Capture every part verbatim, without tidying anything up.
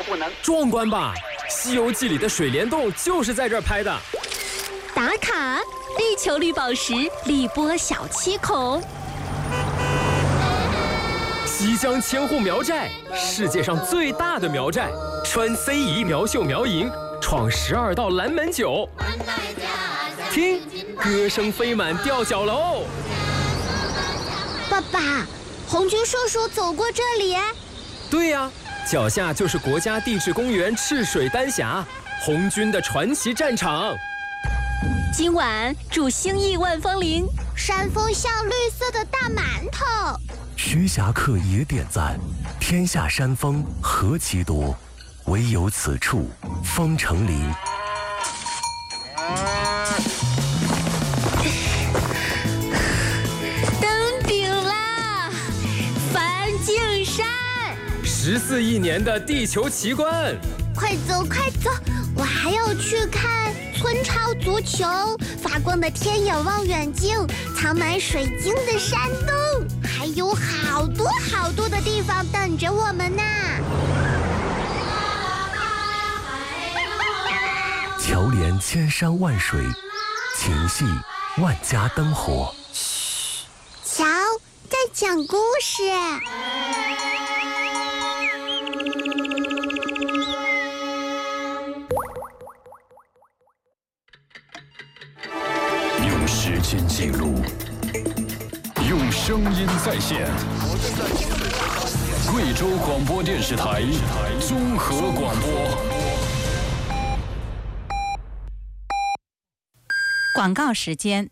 不能。 壮观吧！《西游记》里的水帘洞就是在这儿拍的。 打卡，地球绿宝石荔波小七孔。 西江千户苗寨，世界上最大的苗寨，穿 C 仪苗绣苗银，闯十二道蓝门酒。听，歌声飞满吊脚楼。 爸爸，红军叔叔走过这里。 对呀、啊，脚下就是国家地质公园赤水丹霞，红军的传奇战场。 今晚祝兴义万芳龄， 山峰像绿色的大馒头。 徐霞客也点赞：天下山峰何其多，唯有此处风成林。 登顶啦，梵净山！ 十四亿年的地球奇观， 快走快走！我还要去看村超足球，发光的天眼望远镜，藏满水晶的山洞，还有好多好多的地方等着我们呢。 桥连千山万水，情系万家灯火。 嘘，瞧，在讲故事。 用时间记录，用声音再现。贵州广播电视台综合广播。 广告时间。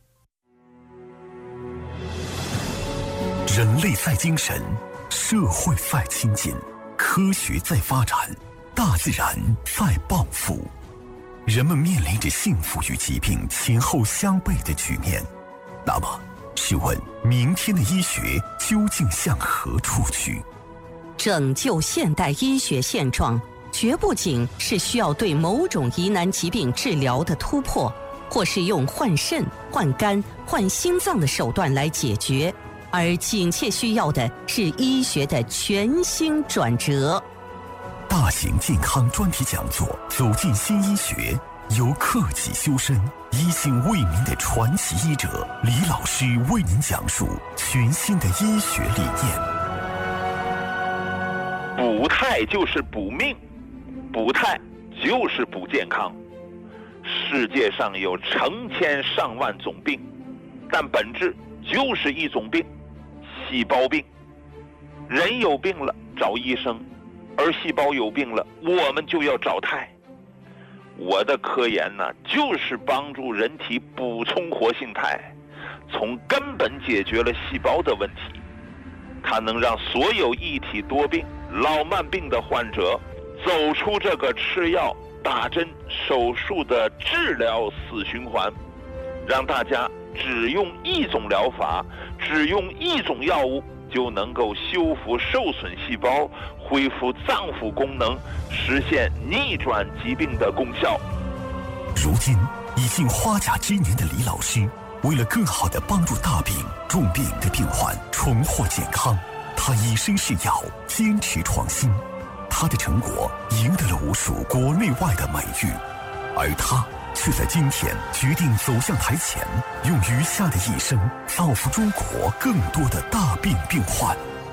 人类在精神，社会在亲近，科学在发展，大自然在报复。人们面临着幸福与疾病前后相悖的局面。那么，试问明天的医学究竟向何处去？ 拯救现代医学现状，绝不仅是需要对某种疑难疾病治疗的突破，或是用换肾、换肝、换心脏的手段来解决，而紧切需要的是医学的全新转折。 大型健康专题讲座《走进新医学》，由克己修身、一心为民的传奇医者李老师为您讲述全新的医学理念。 补胎就是补命，补胎就是补健康。世界上有成千上万种病，但本质就是一种病——细胞病。人有病了找医生，而细胞有病了，我们就要找胎。我的科研呢，就是帮助人体补充活性肽，从根本解决了细胞的问题。它能让所有一体多病、老慢病的患者走出这个吃药、打针、手术的治疗死循环，让大家只用一种疗法，只用一种药物，就能够修复受损细胞，恢复脏腑功能，实现逆转疾病的功效。 如今已近花甲之年的李老师，为了更好地帮助大病重病的病患重获健康，他以身试药，坚持创新。他的成果赢得了无数国内外的美誉，而他却在今天决定走向台前，用余下的一生造福中国更多的大病病患。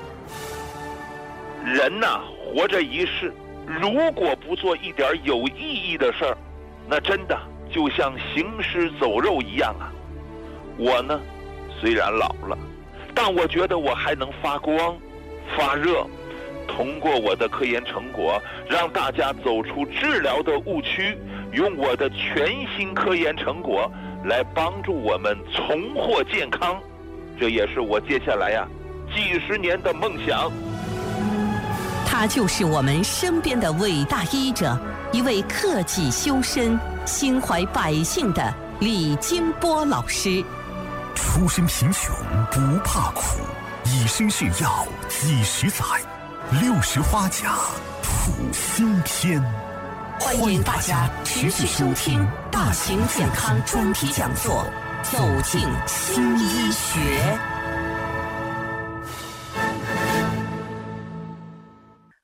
人呐、啊，活着一世，如果不做一点有意义的事儿，那真的就像行尸走肉一样啊！我呢，虽然老了，但我觉得我还能发光、发热。通过我的科研成果，让大家走出治疗的误区，用我的全新科研成果来帮助我们重获健康，这也是我接下来呀、啊、几十年的梦想。 他就是我们身边的伟大医者，一位克己修身、心怀百姓的李金波老师。 出身贫穷不怕苦，以身试药几十载。六十花甲谱新篇， 欢迎大家持续收听大型健康专题讲座《走进新医学》。 科技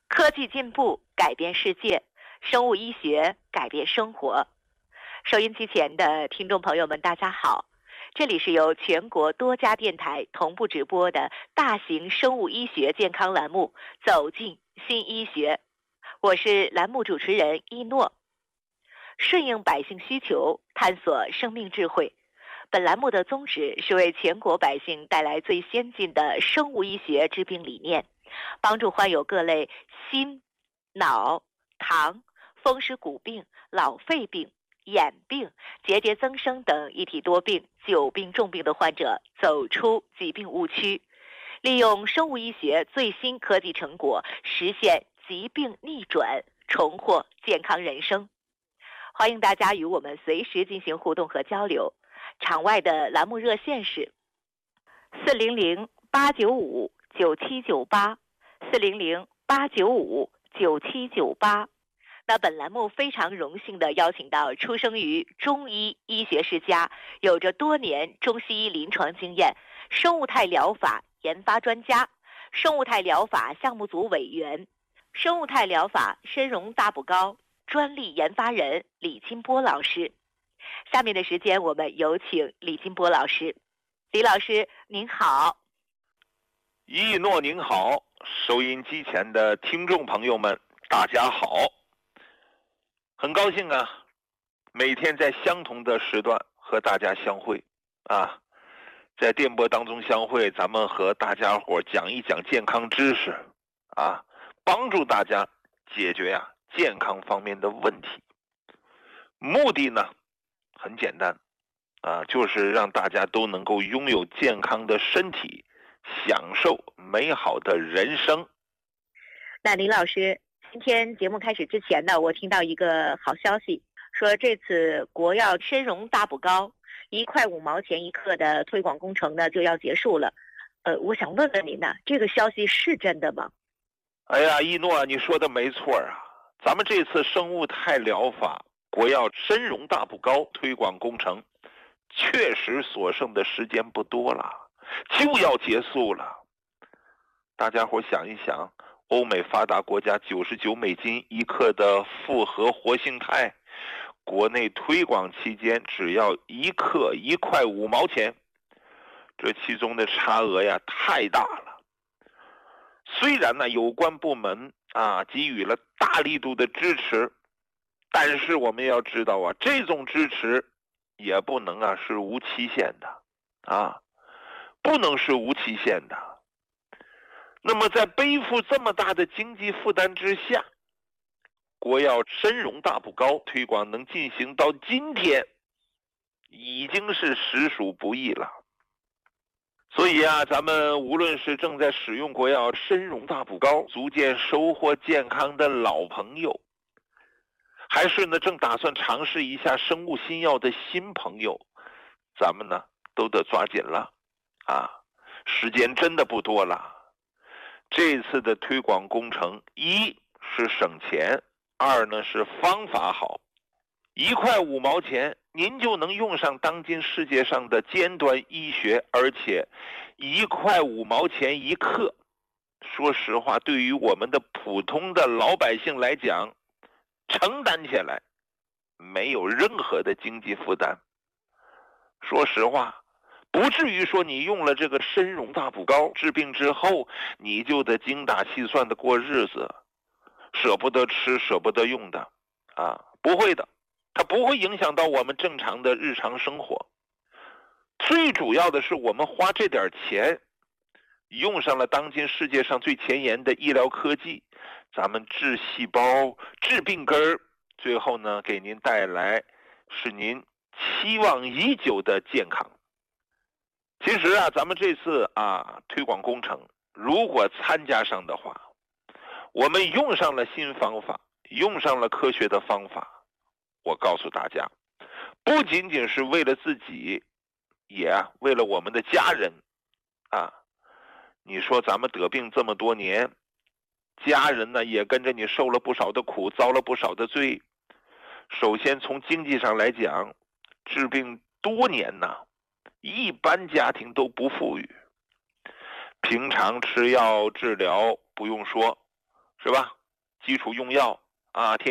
技进步改变世界，生物医学改变生活。收音机前的听众朋友们，大家好，这里是由全国多家电台同步直播的大型生物医学健康栏目《走进新医学》，我是栏目主持人一诺。顺应百姓需求，探索生命智慧。本栏目的宗旨是为全国百姓带来最先进的生物医学治病理念，帮助患有各类心、脑、糖、风湿骨病、老肺病、眼病、结节增生等一体多病、久病重病的患者走出疾病误区，利用生物医学最新科技成果，实现疾病逆转，重获健康人生。欢迎大家与我们随时进行互动和交流。场外的栏目热线是四零零八九五九七九八，四零零八九五九七九八。那本栏目非常荣幸地邀请到出生于中医医学世家，有着多年中西医临床经验，生物态疗法研发专家，生物态疗法项目组委员，生物态疗法参茸大补膏专利研发人李金波老师。下面的时间我们有请李金波老师。李老师您好。 一诺您好，收音机前的听众朋友们大家好。很高兴啊，每天在相同的时段和大家相会啊，在电波当中相会，咱们和大家伙讲一讲健康知识啊，帮助大家解决呀、啊、健康方面的问题。目的呢很简单啊，就是让大家都能够拥有健康的身体，享受美好的人生。 那林老师，今天节目开始之前呢，我听到一个好消息，说这次国药参茸大补膏一块五毛钱一克的推广工程呢就要结束了。呃，我想问问您呢，这个消息是真的吗？ 哎呀，一诺，你说的没错啊，咱们这次生物态疗法国药参茸大补膏推广工程确实所剩的时间不多了，就要结束了。大家伙想一想，欧美发达国家九十九美金一克的复合活性肽，国内推广期间只要一克一块五毛钱，这其中的差额呀太大了。虽然呢有关部门啊给予了大力度的支持，但是我们要知道啊，这种支持也不能啊是无期限的啊，不能是无期限的。那么在背负这么大的经济负担之下，国药参茸大补膏推广能进行到今天，已经是实属不易了。所以啊，咱们无论是正在使用国药参茸大补膏逐渐收获健康的老朋友，还是呢正打算尝试一下生物新药的新朋友，咱们呢都得抓紧了啊，时间真的不多了。这次的推广工程，一是省钱，二呢是方法好。一块五毛钱您就能用上当今世界上的尖端医学，而且一块五毛钱一克，说实话对于我们的普通的老百姓来讲，承担起来没有任何的经济负担。说实话，不至于说你用了这个参茸大补膏治病之后，你就得精打细算的过日子，舍不得吃舍不得用的啊，不会的，它不会影响到我们正常的日常生活。最主要的是我们花这点钱用上了当今世界上最前沿的医疗科技，咱们治细胞治病根儿，最后呢给您带来是您期望已久的健康。其实啊，咱们这次啊推广工程如果参加上的话，我们用上了新方法，用上了科学的方法，我告诉大家，不仅仅是为了自己，也啊为了我们的家人啊。你说咱们得病这么多年，家人呢也跟着你受了不少的苦，遭了不少的罪。首先从经济上来讲，治病多年呐，一般家庭都不富裕，平常吃药治疗不用说，是吧？ 基础用药啊，天